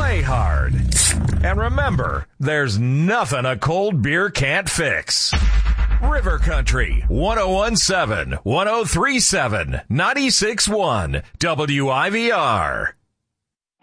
play hard. And remember, there's nothing a cold beer can't fix. River Country, 1017, 1037, 96.1, WIVR.